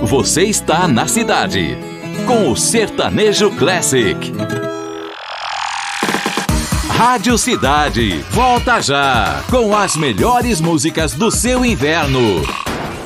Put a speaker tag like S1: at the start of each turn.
S1: você está na cidade, com o Sertanejo Classic. Rádio Cidade, volta já, com as melhores músicas do seu inverno.